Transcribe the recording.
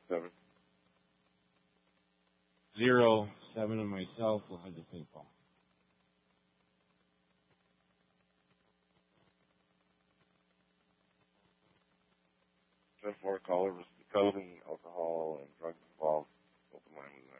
7. 07 of myself will have the paintball. 10-4 caller was clothing, alcohol, and drugs involved. Open line was